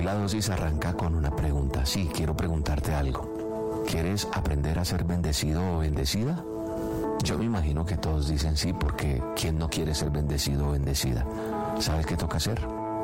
la dosis arranca con una pregunta. Sí, quiero preguntarte algo. ¿Quieres aprender a ser bendecido o bendecida? Yo me imagino que todos dicen sí, porque ¿quién no quiere ser bendecido o bendecida? ¿Sabes qué toca hacer?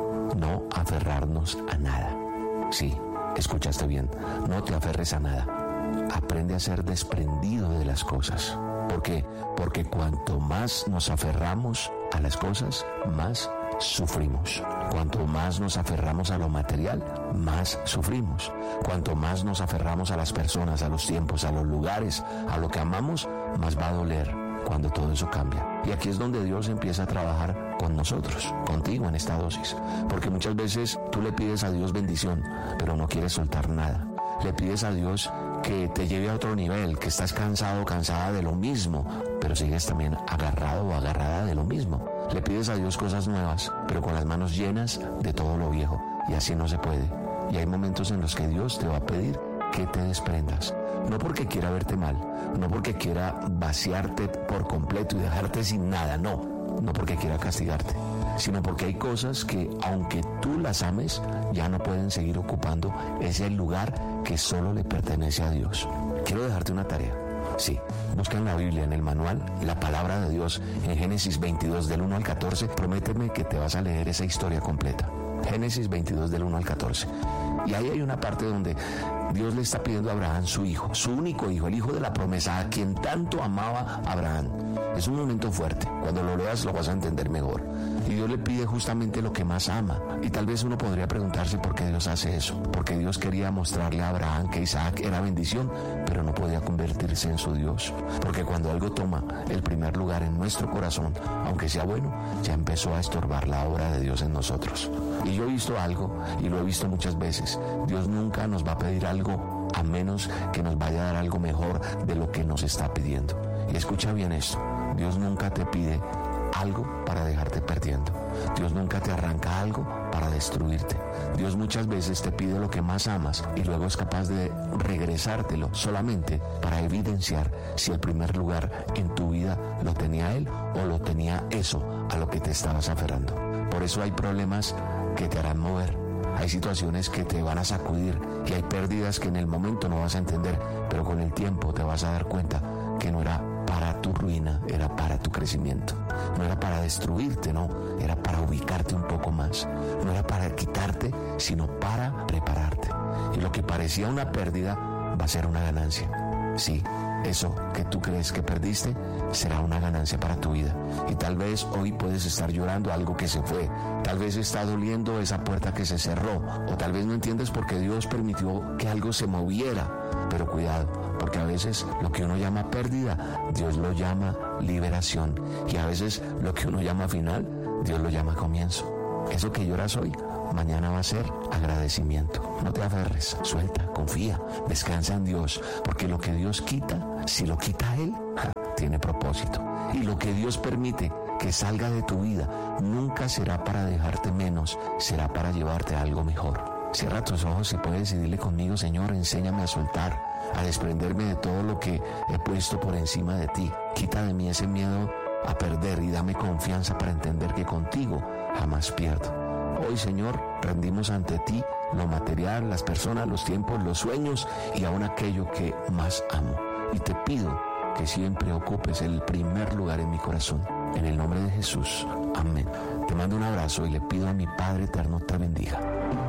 No aferrarnos a nada. Sí, escuchaste bien, no te aferres a nada. Aprende a ser desprendido de las cosas. ¿Por qué? Porque cuanto más nos aferramos a las cosas, más sufrimos. Cuanto más nos aferramos a lo material, más sufrimos. Cuanto más nos aferramos a las personas, a los tiempos, a los lugares, a lo que amamos, más va a doler cuando todo eso cambia. Y aquí es donde Dios empieza a trabajar con nosotros, contigo en esta dosis. Porque muchas veces tú le pides a Dios bendición, pero no quieres soltar nada. Le pides a Dios que te lleve a otro nivel, que estás cansado o cansada de lo mismo, pero sigues también agarrado o agarrada de lo mismo. Le pides a Dios cosas nuevas, pero con las manos llenas de todo lo viejo, y así no se puede. Y hay momentos en los que Dios te va a pedir que te desprendas, no porque quiera verte mal, no porque quiera vaciarte por completo y dejarte sin nada, no porque quiera castigarte, sino porque hay cosas que, aunque tú las ames, ya no pueden seguir ocupando ese lugar que solo le pertenece a Dios. Quiero dejarte una tarea. Sí, busca en la Biblia, en el manual, la palabra de Dios en Génesis 22 del 1 al 14. Prométeme que te vas a leer esa historia completa. Génesis 22 del 1 al 14. Y ahí hay una parte donde Dios le está pidiendo a Abraham su hijo, su único hijo, el hijo de la promesa, a quien tanto amaba Abraham. Es un momento fuerte. Cuando lo leas lo vas a entender mejor. Y Dios le pide justamente lo que más ama. Y tal vez uno podría preguntarse por qué Dios hace eso. Porque Dios quería mostrarle a Abraham que Isaac era bendición, pero no podía convertirse en su Dios. Porque cuando algo toma el primer lugar en nuestro corazón, aunque sea bueno, ya empezó a estorbar la obra de Dios en nosotros. Y yo he visto algo, y lo he visto muchas veces. Dios nunca nos va a pedir algo a menos que nos vaya a dar algo mejor de lo que nos está pidiendo. Y escucha bien esto. Dios nunca te pide algo para dejarte perdiendo. Dios nunca te arranca algo para destruirte. Dios muchas veces te pide lo que más amas y luego es capaz de regresártelo solamente para evidenciar si el primer lugar en tu vida lo tenía Él o lo tenía eso a lo que te estabas aferrando. Por eso hay problemas que te harán mover. Hay situaciones que te van a sacudir y hay pérdidas que en el momento no vas a entender, pero con el tiempo te vas a dar cuenta que no era para tu ruina, era para tu crecimiento. No era para destruirte, no, era para ubicarte un poco más. No era para quitarte, sino para prepararte. Y lo que parecía una pérdida va a ser una ganancia. Sí, eso que tú crees que perdiste será una ganancia para tu vida. Y tal vez hoy puedes estar llorando algo que se fue. Tal vez está doliendo esa puerta que se cerró. O tal vez no entiendes por qué Dios permitió que algo se moviera. Pero cuidado, porque a veces lo que uno llama pérdida, Dios lo llama liberación. Y a veces lo que uno llama final, Dios lo llama comienzo. Eso que lloras hoy, mañana va a ser agradecimiento. No te aferres, suelta, confía, descansa en Dios, porque lo que Dios quita, si lo quita Él, tiene propósito. Y lo que Dios permite que salga de tu vida, nunca será para dejarte menos, será para llevarte a algo mejor. Cierra tus ojos y puedes decirle conmigo: Señor, enséñame a soltar, a desprenderme de todo lo que he puesto por encima de ti. Quita de mí ese miedo a perder y dame confianza para entender que contigo jamás pierdo. Hoy, Señor, rendimos ante ti lo material, las personas, los tiempos, los sueños y aún aquello que más amo. Y te pido que siempre ocupes el primer lugar en mi corazón. En el nombre de Jesús. Amén. Te mando un abrazo y le pido a mi Padre eterno te bendiga.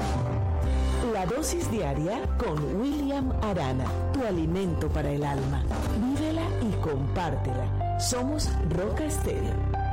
La dosis diaria con William Arana, tu alimento para el alma. Vívela y compártela. Somos Roca Estéreo.